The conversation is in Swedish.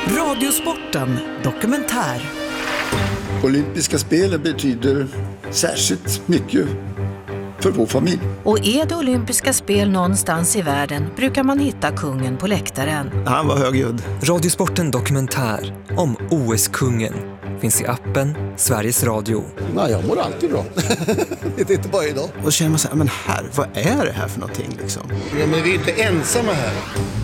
Radiosporten dokumentär. Olympiska spelen betyder särskilt mycket för vår familj. Och är det olympiska spel någonstans i världen brukar man hitta kungen på läktaren. Han var högljudd. Radiosporten dokumentär om OS-kungen finns i appen Sveriges Radio. Nej, jag mår alltid bra. Det är inte bara idag. Och känner man så här, men vad är det här för någonting liksom? Ja, men vi är inte ensamma här.